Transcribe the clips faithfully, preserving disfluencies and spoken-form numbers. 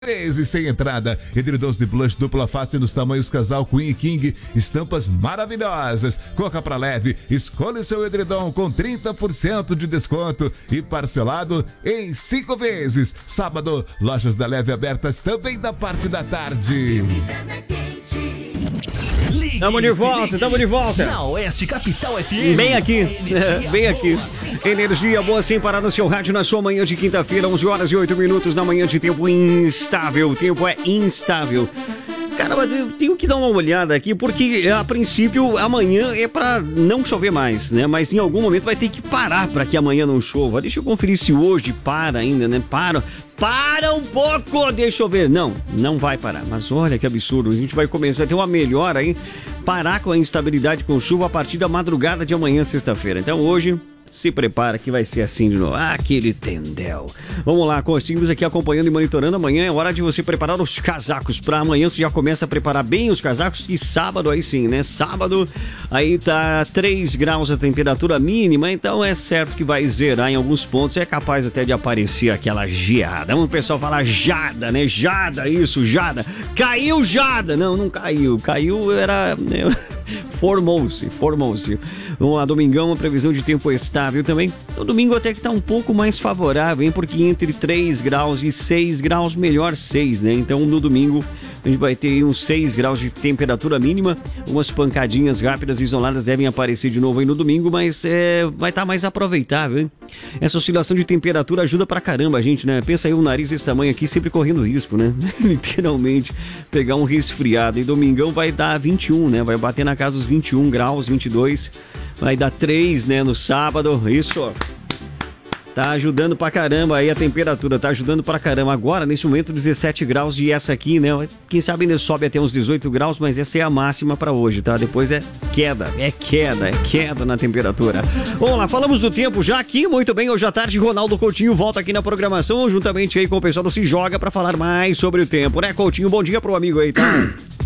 vezes sem entrada. Edredons de plush dupla face nos tamanhos casal Queen e King. Estampas maravilhosas. Corra pra Leve. Escolha o seu edredom com trinta por cento de desconto e parcelado em cinco vezes. Sábado, lojas da Leve abertas também da parte da tarde. Tamo de volta, tamo de volta. Na Oeste Capital F M. Bem aqui, bem aqui. Energia boa sem parar no seu rádio na sua manhã de quinta-feira, onze horas e oito minutos na manhã de tempo instável. O tempo é instável. Cara, mas eu tenho que dar uma olhada aqui, porque a princípio amanhã é pra não chover mais, né? Mas em algum momento vai ter que parar pra que amanhã não chova. Deixa eu conferir se hoje para ainda, né? Para, para um pouco, deixa eu ver. Não, não vai parar. Mas olha que absurdo, a gente vai começar a ter uma melhora aí, parar com a instabilidade com chuva a partir da madrugada de amanhã, sexta-feira. Então hoje... se prepara que vai ser assim de novo. Ah, aquele tendel. Vamos lá, conseguimos aqui acompanhando e monitorando. Amanhã é hora de você preparar os casacos. Pra amanhã você já começa a preparar bem os casacos. E sábado aí sim, né? Sábado aí tá três graus a temperatura mínima. Então é certo que vai zerar em alguns pontos. É capaz até de aparecer aquela geada. O pessoal fala jada, né? Jada, isso, jada. Caiu jada. Não, não caiu. Caiu era... né? Formou-se, formou-se. A domingão, a previsão de tempo estável também. No domingo até que tá um pouco mais favorável, hein? Porque entre três graus e seis graus, melhor seis, né? Então no domingo a gente vai ter uns seis graus de temperatura mínima. Umas pancadinhas rápidas isoladas devem aparecer de novo aí no domingo, mas é, vai estar tá mais aproveitável, hein? Essa oscilação de temperatura ajuda pra caramba a gente, né? Pensa aí o nariz desse tamanho aqui sempre correndo risco, né? Literalmente pegar um resfriado. E domingão vai dar vinte e um, né? Vai bater na casa dos vinte e um graus, vinte e dois. Vai dar três, né? No sábado. Isso, ó. Tá ajudando pra caramba aí a temperatura, tá ajudando pra caramba. Agora, nesse momento, dezessete graus e essa aqui, né? Quem sabe ainda sobe até uns dezoito graus, mas essa é a máxima pra hoje, tá? Depois é queda, é queda, é queda na temperatura. Vamos lá, falamos do tempo já aqui, muito bem. Hoje à tarde, Ronaldo Coutinho volta aqui na programação, juntamente aí com o pessoal do Se Joga pra falar mais sobre o tempo, né, Coutinho? Bom dia pro amigo aí, tá?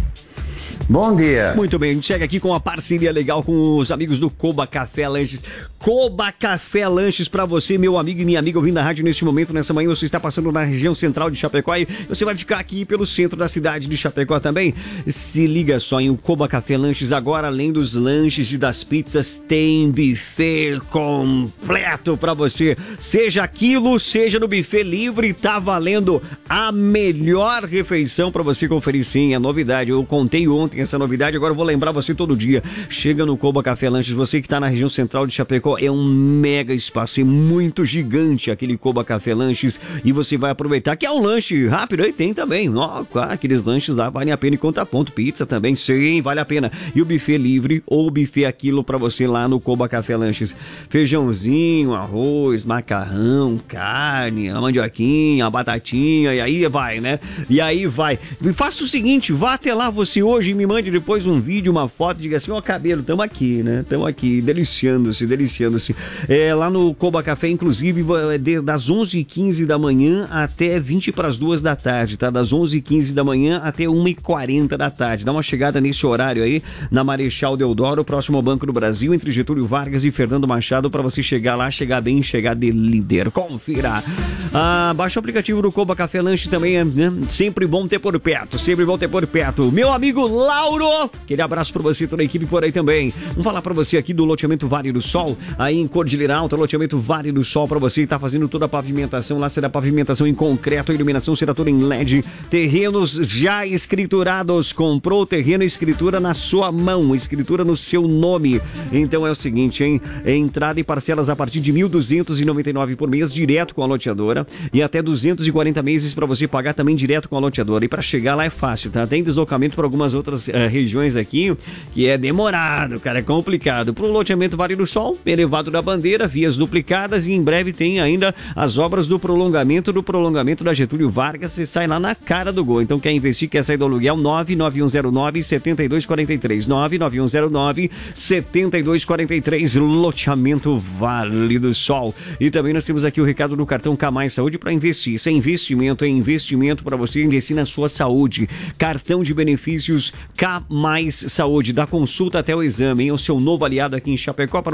Bom dia. Muito bem, a gente chega aqui com uma parceria legal com os amigos do Coba Café Lanches. Coba Café Lanches pra você, meu amigo e minha amiga ouvindo a rádio nesse momento, nessa manhã. Você está passando na região central de Chapecó e você vai ficar aqui pelo centro da cidade de Chapecó também. Se liga só, em o Coba Café Lanches agora, além dos lanches e das pizzas, tem buffet completo pra você. Seja aquilo, seja no buffet livre, tá valendo a melhor refeição pra você conferir, sim. É novidade, eu contei ontem essa novidade, agora eu vou lembrar você todo dia. Chega no Coba Café Lanches, você que está na região central de Chapecó, é um mega espaço, é muito gigante aquele Coba Café Lanches, e você vai aproveitar que é um lanche rápido, aí tem também, ó, claro, aqueles lanches lá valem a pena e conta ponto, pizza também, sim, vale a pena, e o buffet livre ou buffet aquilo para você lá no Coba Café Lanches, feijãozinho, arroz, macarrão, carne, a mandioquinha, a batatinha, e aí vai, né, e aí vai, faça o seguinte, vá até lá você hoje e me mande depois um vídeo, uma foto, diga assim, ó, cabelo, tamo aqui, né? Tamo aqui, deliciando-se, deliciando-se. É, lá no Coba Café, inclusive, é das onze e quinze da manhã até vinte para as duas da tarde, tá? Das onze e quinze da manhã até uma e quarenta da tarde. Dá uma chegada nesse horário aí, na Marechal Deodoro, próximo ao Banco do Brasil, entre Getúlio Vargas e Fernando Machado, para você chegar lá, chegar bem, chegar de líder. Confira! Ah, baixa o aplicativo do Coba Café Lanche também, é, né? Sempre bom ter por perto, sempre bom ter por perto. Meu amigo Lauro, aquele abraço pra você e toda a equipe por aí também. Vamos falar pra você aqui do loteamento Vale do Sol, aí em Cordilheira Alta, loteamento Vale do Sol pra você que tá fazendo toda a pavimentação, lá será pavimentação em concreto, a iluminação será toda em L E D, terrenos já escriturados, comprou o terreno, escritura na sua mão, escritura no seu nome. Então é o seguinte, hein, entrada e parcelas a partir de mil duzentos e noventa e nove reais por mês, direto com a loteadora, e até duzentos e quarenta meses pra você pagar também direto com a loteadora, e pra chegar lá é fácil, tá? Tem deslocamento para algumas outras uh, regiões aqui, que é demorado, cara, é complicado. Pro loteamento Vale do Sol, elevado da bandeira, vias duplicadas, e em breve tem ainda as obras do prolongamento do prolongamento da Getúlio Vargas, você sai lá na cara do gol. Então quer investir, quer sair do aluguel, nove nove um zero nove, sete dois quatro três, nove nove um zero nove, sete dois quatro três, loteamento Vale do Sol. E também nós temos aqui o recado do cartão K Mais Saúde para investir. Isso é investimento, é investimento para você investir na sua saúde. Cartão de benefícios K Mais Saúde, da consulta até o exame, hein? O seu novo aliado aqui em Chapecó, para você de Chapecó.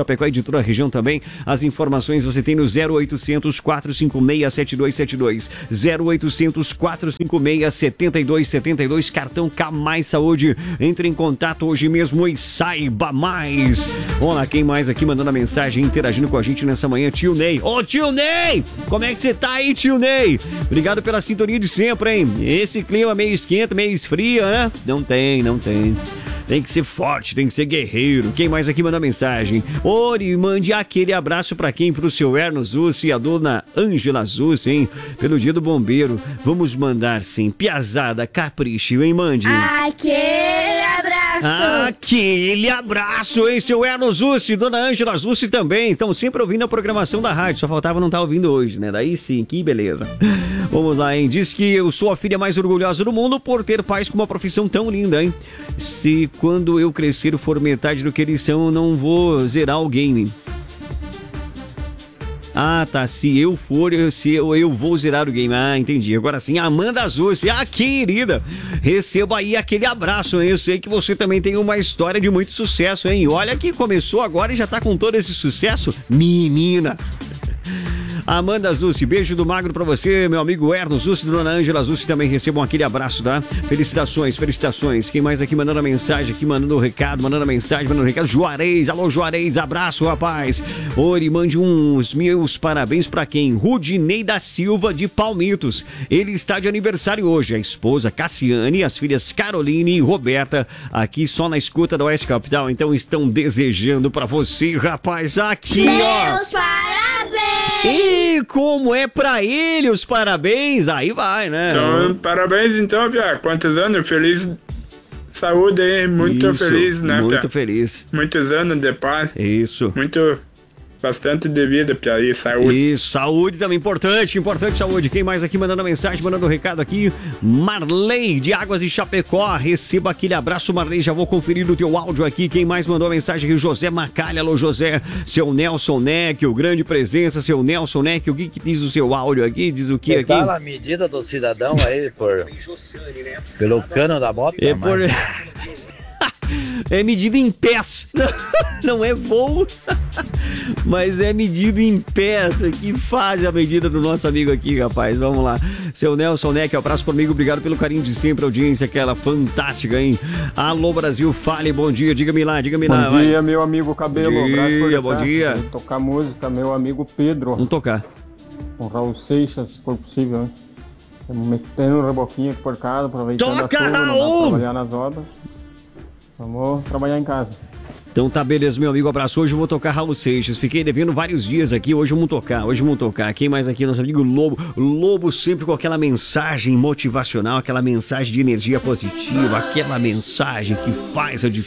Chapecó e de toda a região também. As informações você tem no zero oitocentos, quatrocentos e cinquenta e seis, sete dois sete dois. zero oitocentos, quatrocentos e cinquenta e seis, sete dois sete dois. Cartão K Mais Saúde. Entre em contato hoje mesmo e saiba mais. Vamos lá, quem mais aqui mandando a mensagem, interagindo com a gente nessa manhã? Tio Ney. Ô, tio Ney! Como é que você tá aí, tio Ney? Obrigado pela sintonia de sempre, hein? Esse clima meio esquenta, meio esfria, né? Não tem, não tem. Tem que ser forte, tem que ser guerreiro. Quem mais aqui manda mensagem? Ori, mande aquele abraço pra quem? Pro seu Erno Zussi e a dona Ângela Zussi, hein? Pelo dia do bombeiro. Vamos mandar sim. Piazada, capricho, hein? Mande. Aquele abraço. Aquele abraço, hein? Seu Erno Zussi, dona Ângela Zussi também. Estão sempre ouvindo a programação da rádio. Só faltava não estar ouvindo hoje, né? Daí sim, que beleza. Vamos lá, hein? Diz que eu sou a filha mais orgulhosa do mundo por ter pais com uma profissão tão linda, hein? Se quando eu crescer for metade do que eles são, eu não vou zerar o game. Ah, tá. Se eu for, eu, se eu, eu vou zerar o game. Ah, entendi. Agora sim, Amanda Zussi, ah, querida, receba aí aquele abraço, hein? Eu sei que você também tem uma história de muito sucesso, hein? Olha que começou agora e já tá com todo esse sucesso. Menina! Amanda Zussi, beijo do magro pra você, meu amigo Erno Zussi, dona Ângela Zussi, também recebam aquele abraço, tá? Felicitações, felicitações. Quem mais aqui mandando a mensagem, aqui mandando o recado, mandando a mensagem, mandando o recado? Juarez, alô Juarez, abraço, rapaz. Ori, mande uns meus parabéns pra quem? Rudinei da Silva de Palmitos. Ele está de aniversário hoje. A esposa Cassiane, as filhas Caroline e Roberta, aqui só na escuta da Oeste Capital, então estão desejando pra você, rapaz, aqui, ó. Meus parabéns. E como é pra ele os parabéns? Aí vai, né? Então, parabéns então, Pia. Quantos anos? Feliz saúde aí. Muito Isso, feliz, né, muito Pia? feliz. Muitos anos de paz. Isso. Muito... Bastante de vida, Pia. E saúde. Isso, saúde também, importante, importante saúde. Quem mais aqui mandando mensagem, mandando um recado aqui? Marley, de Águas de Chapecó. Receba aquele abraço, Marley. Já vou conferir o teu áudio aqui. Quem mais mandou a mensagem aqui? José Macalha. Alô, José. Seu Nelson Neck, o grande presença. Seu Nelson Neck, o que, que diz o seu áudio aqui? Diz o que aqui? Fala a medida do cidadão aí por... pelo cano da moto. É por... É medido em pés, não é voo, mas é medido em pés. Que faz a medida do nosso amigo aqui, rapaz. Vamos lá. Seu Nelson Neck, abraço por amigo, obrigado pelo carinho de sempre, audiência aquela fantástica, hein? Alô, Brasil, fale, bom dia, diga-me lá, diga-me lá. Bom dia, vai. Meu amigo Cabelo, Bom abraço por dia, bom dia. Vou tocar música, meu amigo Pedro. Vamos tocar. Com Raul Seixas, se for possível, né? Metendo um reboquinho aqui por casa, aproveitando Toca, a chuva, Raul! não dá pra trabalhar nas obras. Vamos trabalhar em casa. Então tá, beleza, meu amigo, abraço. Hoje eu vou tocar Raul Seixas. Fiquei devendo vários dias aqui, hoje vamos tocar, hoje vamos tocar. Quem mais aqui? Nosso amigo Lobo. Lobo sempre com aquela mensagem motivacional, aquela mensagem de energia positiva, aquela mensagem que faz a diferença.